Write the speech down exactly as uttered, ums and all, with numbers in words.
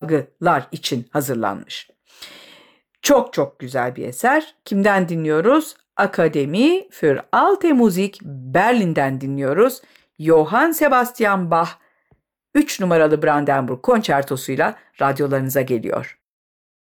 çalgılar için hazırlanmış. Çok çok güzel bir eser. Kimden dinliyoruz? Akademie für Alte Musik Berlin'den dinliyoruz. Johann Sebastian Bach üç numaralı Brandenburg konçertosuyla radyolarınıza geliyor.